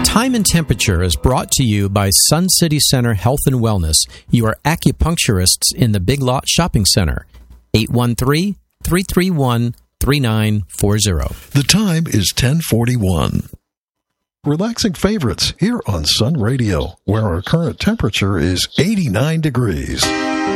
Time and Temperature is brought to you by Sun City Center Health and Wellness, your acupuncturists in the Big Lot Shopping Center. 813-331-3940. The time is 10:41. Relaxing favorites here on Sun Radio, where our current temperature is 89 degrees.